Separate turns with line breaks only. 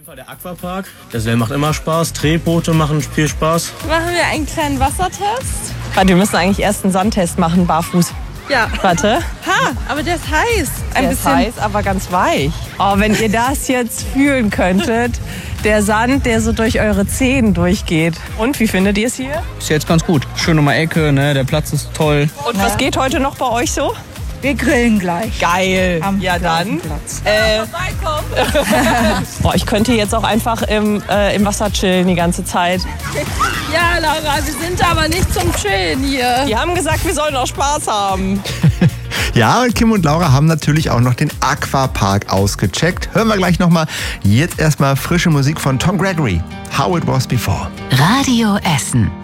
Fall der Aquapark. Der macht immer Spaß. Drehboote machen viel Spaß.
Machen wir einen kleinen Wassertest?
Warte, wir müssen eigentlich erst einen Sandtest machen, barfuß.
Ja.
Warte.
Ha, aber der ist heiß.
Der ist heiß, aber ganz weich. Oh, wenn ihr das jetzt fühlen könntet. Der Sand, der so durch eure Zehen durchgeht. Und, wie findet ihr es hier?
Ist jetzt ganz gut. Schön um die Ecke, ne? Der Platz ist toll.
Und was geht heute noch bei euch so?
Wir grillen gleich.
Geil. Ja, dann. Boah, ich könnte jetzt auch einfach im Wasser chillen die ganze Zeit.
Ja, Laura, wir sind aber nicht zum Chillen hier.
Die haben gesagt, wir sollen auch Spaß haben.
Ja, und Kim und Laura haben natürlich auch noch den Aquapark ausgecheckt. Hören wir gleich nochmal. Jetzt erstmal frische Musik von Tom Gregory. How It Was Before.
Radio Essen.